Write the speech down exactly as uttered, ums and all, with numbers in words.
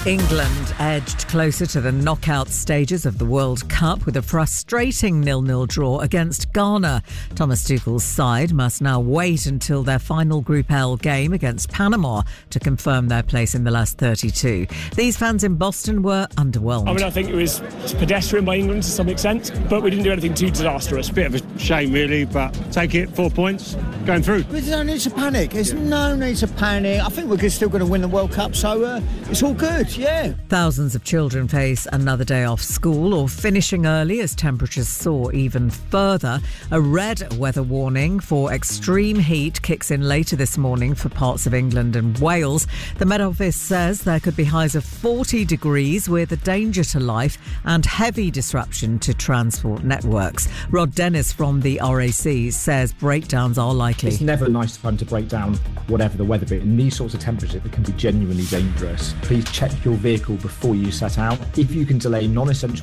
England edged closer to the knockout stages of the World Cup with a frustrating nil-nil draw against Ghana. Thomas Tuchel's side must now wait until their final Group L game against Panama to confirm their place in the last thirty-two. These fans in Boston were underwhelmed. I mean, I think it was pedestrian by England to some extent, but we didn't do anything too disastrous. Bit of a shame, really, but take it, four points, going through. There's no need to panic. There's no need to panic. I think we're still going to win the World Cup, so uh, it's all good, yeah. Thousands of children face another day off school or finishing early as temperatures soar even further. A red weather warning for extreme heat kicks in later this morning for parts of England and Wales. The Met Office says there could be highs of forty degrees with a danger to life and heavy disruption to transport networks. Rod Dennis from the R A C says breakdowns are likely. It's never a nice time to break down whatever the weather be. In these sorts of temperatures, it can be genuinely dangerous. Please check your vehicle before you set out. If you can delay non-essential